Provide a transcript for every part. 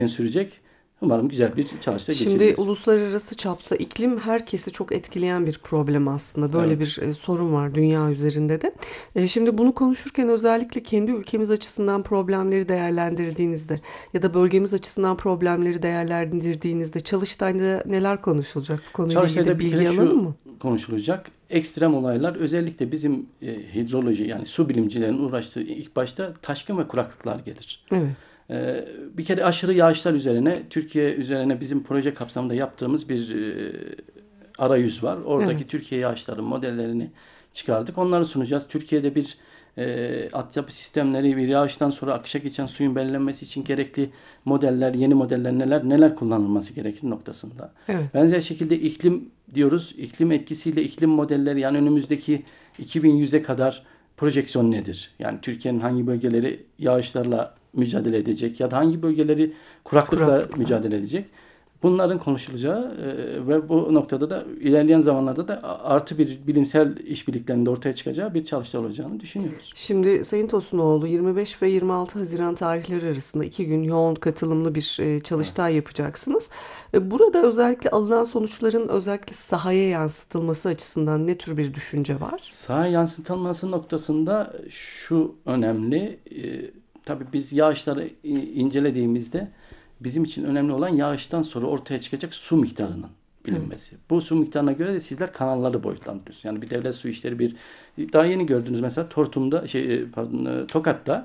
sürecek. Umarım güzel bir çalışta Şimdi geçireceğiz. uluslararası çapta iklim herkesi çok etkileyen bir problem aslında. Böyle Evet. bir sorun var dünya üzerinde de. Şimdi bunu konuşurken özellikle kendi ülkemiz açısından problemleri değerlendirdiğinizde ya da bölgemiz açısından problemleri değerlendirdiğinizde Çalıştay'da neler konuşulacak? Bu konuyla ilgili Çalıştay'da bir kere bilgi alalım şu mı? konuşulacak. Ekstrem olaylar özellikle bizim hidroloji yani su bilimcilerin uğraştığı ilk başta taşkın ve kuraklıklar gelir. Evet. Bir kere aşırı yağışlar üzerine, Türkiye üzerine bizim proje kapsamında yaptığımız bir arayüz var. Evet. Oradaki Türkiye yağışların modellerini çıkardık. Onları sunacağız. Türkiye'de bir altyapı sistemleri, bir yağıştan sonra akışa geçen suyun belirlenmesi için gerekli modeller, yeni modeller neler kullanılması gerekir noktasında. Evet. Benzer şekilde iklim diyoruz. İklim etkisiyle iklim modelleri yani önümüzdeki 2100'e kadar projeksiyon nedir? Yani Türkiye'nin hangi bölgeleri yağışlarla mücadele edecek ya da hangi bölgeleri kuraklıkla Kuraklıkla. mücadele edecek? Bunların konuşulacağı ve bu noktada da ilerleyen zamanlarda da artı bir bilimsel işbirliklerinde ortaya çıkacağı bir çalıştay olacağını düşünüyoruz. Şimdi Sayın Tosunoğlu 25 ve 26 Haziran tarihleri arasında 2 gün yoğun katılımlı bir Evet. çalıştay yapacaksınız. Burada özellikle alınan sonuçların özellikle sahaya yansıtılması açısından ne tür bir düşünce var? Sahaya yansıtılması noktasında şu önemli. Tabii biz yağışları incelediğimizde bizim için önemli olan yağıştan sonra ortaya çıkacak su miktarının Evet. bilinmesi. Bu su miktarına göre de sizler kanalları boyutlandırıyorsunuz. Yani bir devlet su işleri daha yeni gördünüz mesela Tortum'da Tokat'ta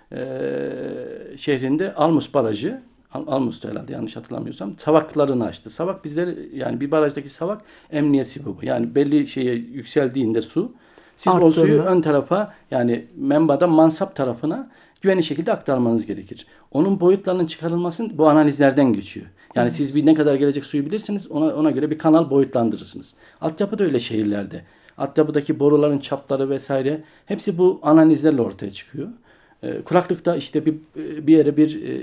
şehrinde Almus Barajı Almus'ta herhalde yanlış hatırlamıyorsam savaklarını açtı. Savak bizleri yani bir barajdaki savak emniyesi bu. Yani belli şeye yükseldiğinde su siz o suyu Arttığında. ön tarafa yani menbadan mansap tarafına güvenli şekilde aktarmanız gerekir. Onun boyutlarının çıkarılması bu analizlerden geçiyor. Yani Evet. siz ne kadar gelecek suyu bilirsiniz ona göre bir kanal boyutlandırırsınız. Altyapı da öyle şehirlerde. Altyapıdaki boruların çapları vesaire hepsi bu analizlerle ortaya çıkıyor. Kuraklıkta işte bir yere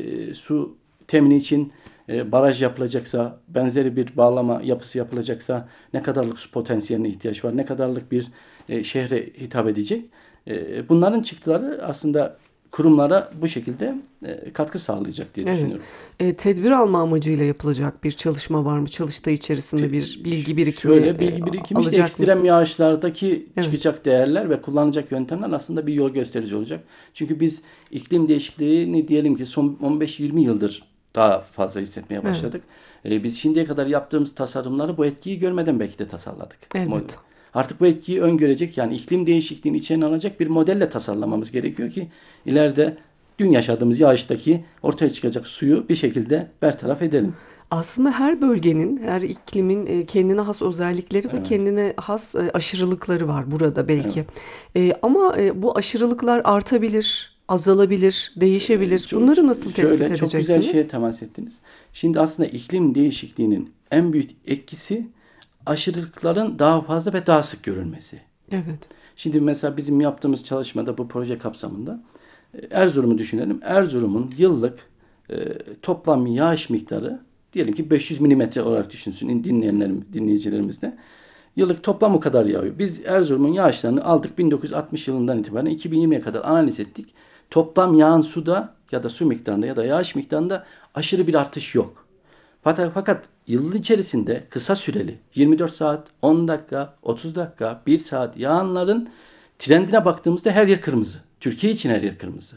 su temini için baraj yapılacaksa, benzeri bir bağlama yapısı yapılacaksa ne kadarlık su potansiyeline ihtiyaç var, ne kadarlık bir şehre hitap edecek. Bunların çıktıları aslında kurumlara bu şekilde katkı sağlayacak diye Evet. düşünüyorum. Tedbir alma amacıyla yapılacak bir çalışma var mı? Çalıştay içerisinde bir bilgi birikimi Şöyle bilgi birikimi işte alacak ekstrem mısınız? yağışlardaki Evet. çıkacak değerler ve kullanılacak yöntemler aslında bir yol gösterici olacak. Çünkü biz iklim değişikliğini diyelim ki son 15-20 yıldır daha fazla hissetmeye Evet. başladık. Biz şimdiye kadar yaptığımız tasarımları bu etkiyi görmeden belki de tasarladık. Elbette. Artık bu etkiyi öngörecek yani iklim değişikliğini içine alacak bir modelle tasarlamamız gerekiyor ki ileride dün yaşadığımız yağıştaki ortaya çıkacak suyu bir şekilde bertaraf edelim. Aslında her bölgenin, her iklimin kendine has özellikleri ve Evet, kendine has aşırılıkları var burada evet. belki. Ama bu aşırılıklar artabilir, azalabilir, değişebilir. Çok, Bunları nasıl tespit çok güzel edeceksiniz? şeye temas ettiniz. Şimdi aslında iklim değişikliğinin en büyük etkisi aşırılıkların daha fazla ve daha sık görülmesi. Evet, Şimdi mesela bizim yaptığımız çalışmada bu proje kapsamında Erzurum'u düşünelim. Erzurum'un yıllık toplam yağış miktarı diyelim ki 500 milimetre olarak düşünsün dinleyicilerimiz de. Yıllık toplam o kadar yağıyor. Biz Erzurum'un yağışlarını aldık 1960 yılından itibaren 2020'ye kadar analiz ettik. Toplam yağan suda ya da su miktarında ya da yağış miktarında aşırı bir artış yok. Fakat yılın içerisinde kısa süreli 24 saat, 10 dakika, 30 dakika, 1 saat yağanların trendine baktığımızda her yer kırmızı. Türkiye için her yer kırmızı.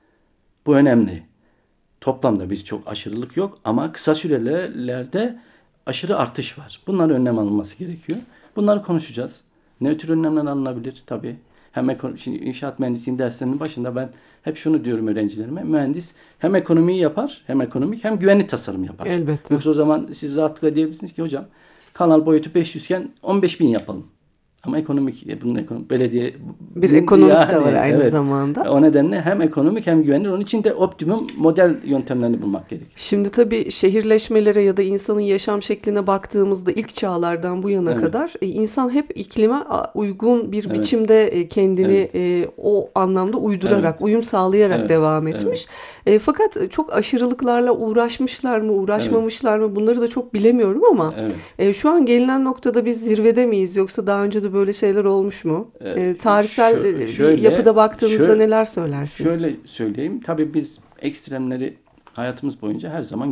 Bu önemli. Toplamda birçok aşırılık yok ama kısa sürelerde aşırı artış var. Bunların önlem alınması gerekiyor. Bunları konuşacağız. Ne tür önlemler alınabilir? Tabii. Şimdi inşaat mühendisliğinin derslerinin başında ben hep şunu diyorum öğrencilerime. Mühendis hem ekonomiyi yapar, hem ekonomik hem güvenli tasarım yapar. elbette. Yoksa o zaman siz rahatlıkla diyebilirsiniz ki hocam kanal boyutu 500 iken 15.000 yapalım. Ama bunun belediye Bir ekonomist de var yani aynı evet. zamanda. O nedenle hem ekonomik hem güvenli. Onun için de optimum model yöntemlerini bulmak gerekir. Şimdi tabii şehirleşmelere ya da insanın yaşam şekline baktığımızda ilk çağlardan bu yana Evet, kadar insan hep iklime uygun bir evet, biçimde kendini evet, o anlamda uydurarak, evet, uyum sağlayarak evet, devam evet, etmiş. Fakat çok aşırılıklarla uğraşmışlar mı, evet, uğraşmamışlar mı bunları da çok bilemiyorum ama evet. şu an gelinen noktada biz zirvede miyiz yoksa daha önce de böyle şeyler olmuş mu? Tarihsel bir yapıda baktığınızda neler söylersiniz? Şöyle söyleyeyim. Tabii biz ekstremleri hayatımız boyunca her zaman